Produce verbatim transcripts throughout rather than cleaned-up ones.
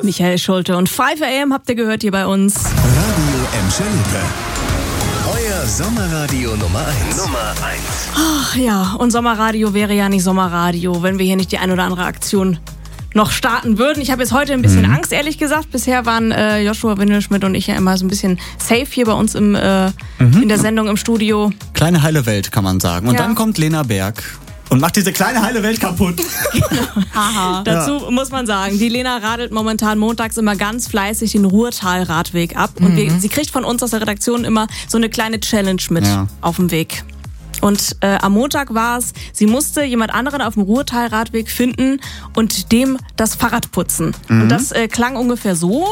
Michael Schulte. Und fünf A M habt ihr gehört hier bei uns. Radio Emschelte. Euer Sommerradio Nummer eins. Nummer eins. Ach ja, und Sommerradio wäre ja nicht Sommerradio, wenn wir hier nicht die ein oder andere Aktion noch starten würden. Ich habe jetzt heute ein bisschen mhm. Angst, ehrlich gesagt. Bisher waren äh, Joshua Windelschmidt und ich ja immer so ein bisschen safe hier bei uns im, äh, mhm. in der Sendung im Studio. Kleine heile Welt, kann man sagen. Und ja. dann kommt Lena Berg und macht diese kleine heile Welt kaputt. Genau. Haha. Dazu ja. muss man sagen, die Lena radelt momentan montags immer ganz fleißig den Ruhrtal-Radweg ab. Und mhm. wir, sie kriegt von uns aus der Redaktion immer so eine kleine Challenge mit ja. auf dem Weg. Und äh, am Montag war es, sie musste jemand anderen auf dem Ruhrtal-Radweg finden und dem das Fahrrad putzen. Mhm. Und das äh, klang ungefähr so.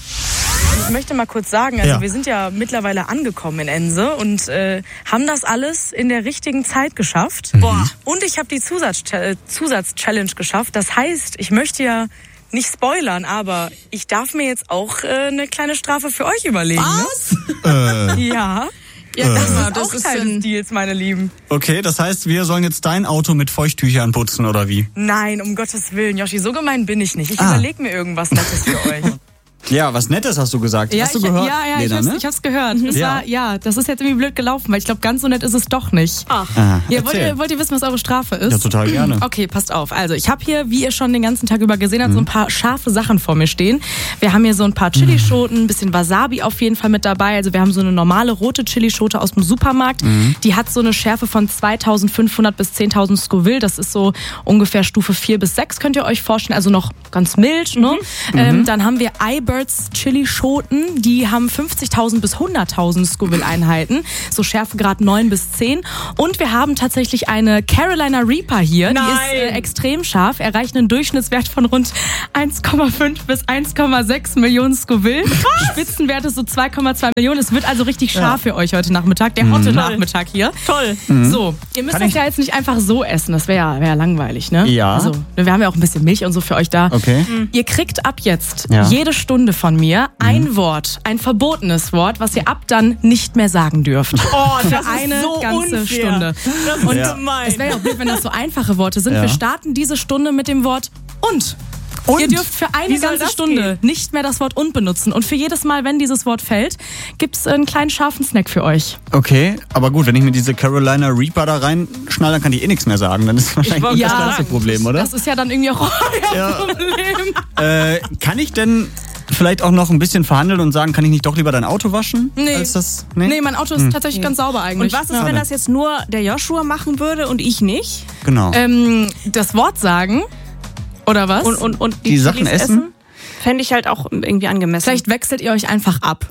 Ich möchte mal kurz sagen, also ja. wir sind ja mittlerweile angekommen in Ense und äh, haben das alles in der richtigen Zeit geschafft. Mhm. Boah. Und ich habe die Zusatz- Zusatz-Challenge geschafft. Das heißt, ich möchte ja nicht spoilern, aber ich darf mir jetzt auch äh, eine kleine Strafe für euch überlegen. Was? Ne? Äh. Ja. Ja, das äh. ist das auch ist Teil des Deals, meine Lieben. Okay, das heißt, wir sollen jetzt dein Auto mit Feuchttüchern putzen, oder wie? Nein, um Gottes Willen, Joshi, so gemein bin ich nicht. Ich ah. überlege mir irgendwas Nettes für euch. Ja, was Nettes hast du gesagt. Ja, hast du ich, gehört? Ja, ja, Lena, ich, hab's, ne? ich hab's gehört. Das ja. War, ja, das ist jetzt irgendwie blöd gelaufen, weil ich glaube, ganz so nett ist es doch nicht. Ach. Aha, ja, wollt, ihr, wollt ihr wissen, was eure Strafe ist? Ja, total gerne. Okay, passt auf. Also, ich habe hier, wie ihr schon den ganzen Tag über gesehen habt, mhm. so ein paar scharfe Sachen vor mir stehen. Wir haben hier so ein paar Chilischoten, ein bisschen Wasabi auf jeden Fall mit dabei. Also, wir haben so eine normale rote Chilischote aus dem Supermarkt. Mhm. Die hat so eine Schärfe von zweitausendfünfhundert bis zehntausend Scoville. Das ist so ungefähr Stufe vier bis sechs, könnt ihr euch vorstellen. Also noch ganz mild. Ne? Mhm. Ähm, dann haben wir iBirds Chilischoten. Die Die haben fünfzigtausend bis hunderttausend Scoville-Einheiten, so Schärfegrad neun bis zehn. Und wir haben tatsächlich eine Carolina Reaper hier, Nein. die ist äh, extrem scharf, erreicht einen Durchschnittswert von rund eins Komma fünf bis eins Komma sechs Millionen Scoville. Was? Spitzenwert ist so zwei Komma zwei Millionen. Es wird also richtig scharf ja. für euch heute Nachmittag, der hotte mhm. Nachmittag hier. Toll. Mhm. So, ihr müsst Kann das ja jetzt nicht einfach so essen, das wäre ja, wär ja langweilig, ne? Ja. Also, wir haben ja auch ein bisschen Milch und so für euch da. Okay. Mhm. Ihr kriegt ab jetzt ja. jede Stunde von mir ein mhm. Wort, ein verbotenes Wort, was ihr ab dann nicht mehr sagen dürft. Oh, das für ist eine so ganze unfair. Stunde. Das ist und ja. gemein. Es wäre ja auch blöd, wenn das so einfache Worte sind. Ja. Wir starten diese Stunde mit dem Wort und. Und? Ihr dürft für eine ganze Stunde gehen? nicht mehr das Wort und benutzen. Und für jedes Mal, wenn dieses Wort fällt, gibt es einen kleinen scharfen Snack für euch. Okay, aber gut, wenn ich mir diese Carolina Reaper da reinschnall, dann kann die eh nichts mehr sagen. Dann ist wahrscheinlich das ja, ganze Problem, oder? Das ist ja dann irgendwie auch euer ja. Problem. Äh, kann ich denn vielleicht auch noch ein bisschen verhandeln und sagen, kann ich nicht doch lieber dein Auto waschen? Nee. Als das, nee? nee, mein Auto ist hm. tatsächlich ganz sauber eigentlich. Und was ist, ja. wenn das jetzt nur der Joshua machen würde und ich nicht? Genau. Ähm, das Wort sagen. Oder was? Und, und, und die, die Sachen essen? essen? Fände ich halt auch irgendwie angemessen. Vielleicht wechselt ihr euch einfach ab.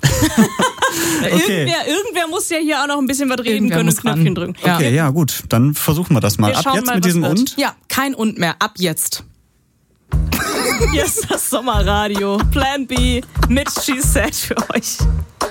okay. irgendwer, irgendwer muss ja hier auch noch ein bisschen was reden irgendwer können und Knöpfchen drücken. Ja. Okay, ja gut, dann versuchen wir das mal. Wir ab jetzt mal, mit diesem wird. Und? Ja, kein Und mehr, ab jetzt. Hier ist das Sommerradio. Plan B mit She Said für euch.